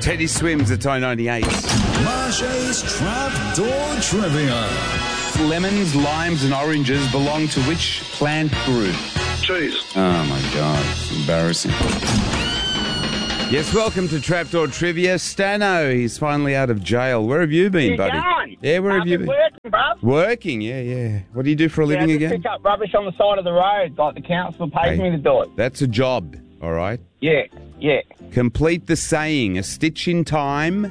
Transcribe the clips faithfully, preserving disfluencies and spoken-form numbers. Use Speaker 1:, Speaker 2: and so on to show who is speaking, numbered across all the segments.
Speaker 1: Teddy Swims at I ninety-eight.
Speaker 2: Marche's Trapdoor Trivia.
Speaker 1: Lemons, limes and oranges belong to which plant group?
Speaker 3: Cheese.
Speaker 1: Oh, my God. It's embarrassing. Yes, welcome to Trapdoor Trivia. Stano, he's finally out of jail. Where have you been,
Speaker 4: You
Speaker 1: buddy?
Speaker 4: going?
Speaker 1: Yeah, where have
Speaker 4: I've
Speaker 1: you
Speaker 4: been
Speaker 1: been?
Speaker 4: working, bruv.
Speaker 1: Working, yeah, yeah. What do you do for a living
Speaker 4: yeah, I just
Speaker 1: again?
Speaker 4: pick up rubbish on the side of the road, like the council pays
Speaker 1: Hey.
Speaker 4: me to do it.
Speaker 1: That's a job, all right?
Speaker 4: Yeah, yeah.
Speaker 1: Complete the saying, a stitch in time.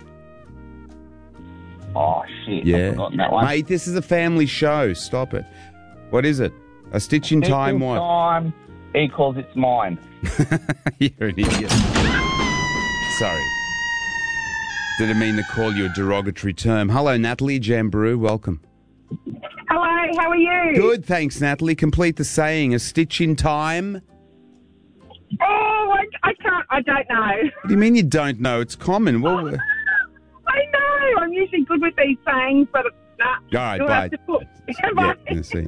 Speaker 4: Oh, shit. I've
Speaker 1: Yeah.
Speaker 4: forgotten that one.
Speaker 1: Mate, this is a family show. Stop it. What is it? A stitch in time
Speaker 4: Stitching
Speaker 1: what?
Speaker 4: time equals it's mine.
Speaker 1: You're an idiot. Sorry. Didn't mean to call you a derogatory term. Hello, Natalie Jambrew. Welcome.
Speaker 5: Hello, how are you?
Speaker 1: Good, thanks, Natalie. Complete the saying, a stitch in time.
Speaker 5: Oh, I, I can't, I don't know.
Speaker 1: What do you mean you don't know? It's common. Well, uh,
Speaker 5: I know, I'm usually good with these sayings, but nah.
Speaker 1: all right,
Speaker 5: You'll
Speaker 1: bye.
Speaker 5: have to put,
Speaker 1: Yeah,
Speaker 5: bye.
Speaker 1: I see.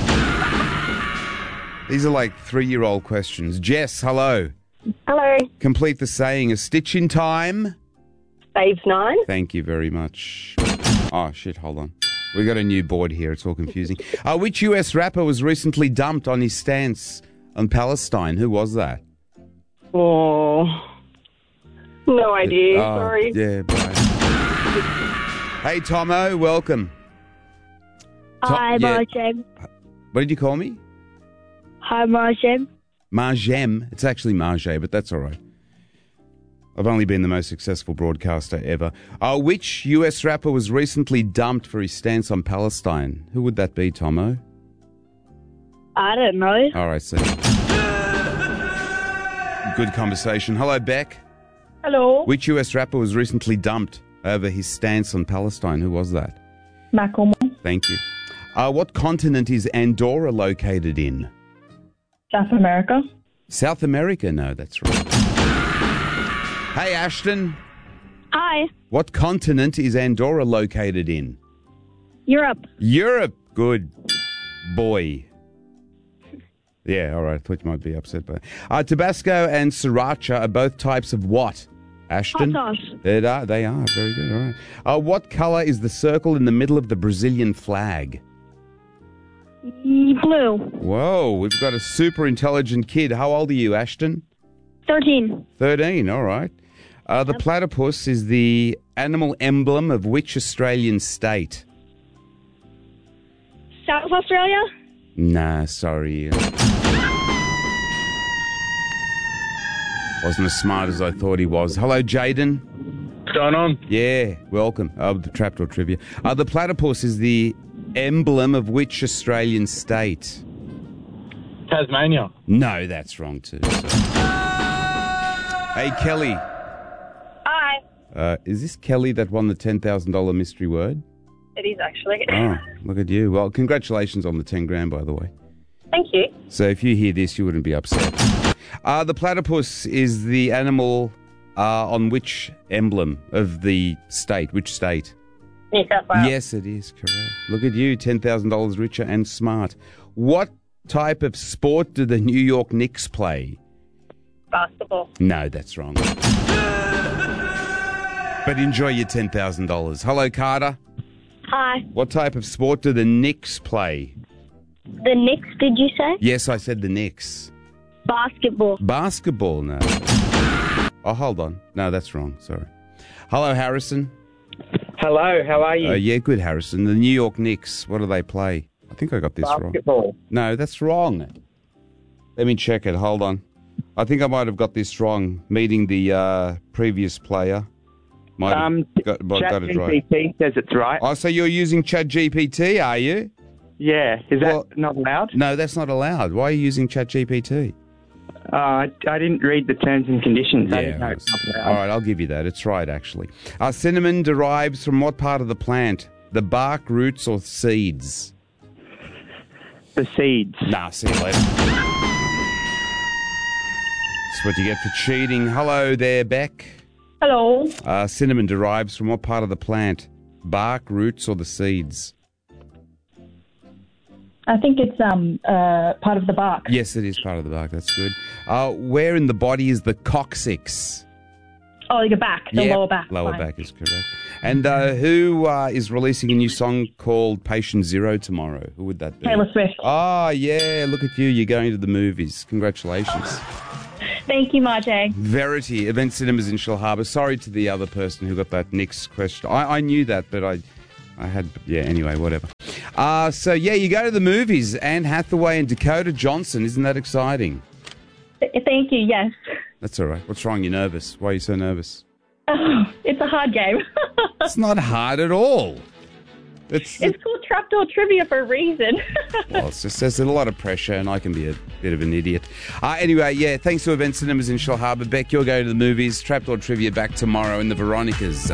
Speaker 1: These are like three-year-old questions. Jess, hello.
Speaker 6: Hello,
Speaker 1: Complete the saying, a stitch in time.
Speaker 6: Saves Nine.
Speaker 1: Thank you very much. Oh, shit, hold on. We got a new board here. It's all confusing. Uh, which U S rapper was recently dumped on his stance on Palestine? Who was that?
Speaker 6: Oh, no idea.
Speaker 1: Oh,
Speaker 6: Sorry.
Speaker 1: Yeah, bye. Hey, Tomo, welcome. To-
Speaker 7: Hi,
Speaker 1: yeah.
Speaker 7: Marjem.
Speaker 1: What did you call me?
Speaker 7: Hi, Marjem.
Speaker 1: Marjem. It's actually Marge, but that's all right. I've only been the most successful broadcaster ever. Uh, which U S rapper was recently dumped for his stance on Palestine? Who would that be, Tomo?
Speaker 7: I don't know.
Speaker 1: All right, see. Good conversation. Hello, Beck.
Speaker 5: Hello,
Speaker 1: Which U S rapper was recently dumped over his stance on Palestine? Who was that?
Speaker 5: Macklemore,
Speaker 1: Thank you. Uh, what continent is Andorra located in?
Speaker 5: South America.
Speaker 1: South America? No, that's right. Hey, Ashton.
Speaker 7: Hi,
Speaker 1: What continent is Andorra located in?
Speaker 7: Europe.
Speaker 1: Europe. Good boy. Yeah, all right. I thought you might be upset by that. Uh, Tabasco and Sriracha are both types of what? Ashton?
Speaker 7: Hot sauce.
Speaker 1: They are. They are. Very good. All right. Uh, what colour is the circle in the middle of the Brazilian flag?
Speaker 7: Mm, Blue.
Speaker 1: Whoa, we've got a super intelligent kid. How old are you, Ashton?
Speaker 7: thirteen.
Speaker 1: thirteen. All right. Uh, the platypus is the animal emblem of which Australian state?
Speaker 7: South Australia?
Speaker 1: Nah, sorry. Wasn't as smart as I thought he was. Hello, Jaden.
Speaker 3: What's going on?
Speaker 1: Yeah, welcome. Uh, the Trapdoor Trivia. Uh, the platypus is the emblem of which Australian state?
Speaker 3: Tasmania.
Speaker 1: No, that's wrong too. Hey, Kelly.
Speaker 6: Hi.
Speaker 1: Uh, is this Kelly that won the ten thousand dollars mystery word?
Speaker 6: It is actually.
Speaker 1: Oh, look at you. Well, congratulations on the ten grand, by the way.
Speaker 6: Thank you.
Speaker 1: So if you hear this, you wouldn't be upset. Uh, the platypus is the animal uh, on which emblem of the state? Which state?
Speaker 6: New South Wales.
Speaker 1: Yes, it is correct. Look at you, ten thousand dollars richer and smart. What type of sport do the New York Knicks play?
Speaker 6: Basketball.
Speaker 1: No, that's wrong. But enjoy your ten thousand dollars. Hello, Carter.
Speaker 7: Hi.
Speaker 1: What type of sport do the Knicks play?
Speaker 7: The Knicks, did you say?
Speaker 1: Yes, I said the Knicks.
Speaker 7: Basketball.
Speaker 1: Basketball, no. Oh, hold on. No, that's wrong. Sorry. Hello, Harrison.
Speaker 4: Hello, how are you?
Speaker 1: Uh, yeah, good, Harrison. The New York Knicks, what do they play? I think I got this wrong.
Speaker 4: Basketball.
Speaker 1: No, that's wrong. Let me check it. Hold on. I think I might have got this wrong. Meeting the uh, previous player. Might have
Speaker 8: Um,
Speaker 1: got, got it right.
Speaker 8: ChatGPT says it's right.
Speaker 1: Oh, so you're using ChatGPT, are you?
Speaker 8: Yeah, is that
Speaker 1: Well-
Speaker 8: not allowed?
Speaker 1: No, that's not allowed. Why are you using ChatGPT?
Speaker 8: Uh, I, I didn't read the terms and conditions. I didn't know
Speaker 1: Yeah.
Speaker 8: it's not allowed.
Speaker 1: All right, I'll give you that. It's right, actually. Uh, cinnamon derives from what part of the plant? The bark, roots, or seeds?
Speaker 8: The seeds.
Speaker 1: Nah, see you later. That's what you get for cheating. Hello there, Beck.
Speaker 5: Hello.
Speaker 1: Uh, cinnamon derives from what part of the plant? Bark, roots, or the seeds?
Speaker 5: I think it's um uh part of the bark.
Speaker 1: Yes, it is part of the bark. That's good. Uh, where in the body is the coccyx?
Speaker 5: Oh, your back, the
Speaker 1: Yep,
Speaker 5: lower back.
Speaker 1: Lower
Speaker 5: fine.
Speaker 1: back is correct. And uh, who uh, is releasing a new song called Patient Zero tomorrow? Who would that be?
Speaker 5: Taylor Swift.
Speaker 1: Oh, yeah, look at you. You're going to the movies. Congratulations.
Speaker 5: Thank you, Marjay.
Speaker 1: Verity, Event Cinemas in Shellharbour. Sorry to the other person who got that Nick's question. I, I knew that, but I I had... Yeah, anyway, whatever. Uh, so, yeah, you go to the movies. Anne Hathaway and Dakota Johnson. Isn't that exciting?
Speaker 5: Thank you, yes.
Speaker 1: That's all right. What's wrong? You're nervous. Why are you so nervous?
Speaker 5: Oh, it's a hard game.
Speaker 1: It's not hard at all. It's,
Speaker 5: It's called Trapdoor Trivia for a reason.
Speaker 1: well, it's just there's a lot of pressure, and I can be a bit of an idiot. Uh, anyway, yeah, thanks to Event Cinemas in Shellharbour. Beck, you're going to the movies. Trapdoor Trivia back tomorrow in the Veronicas.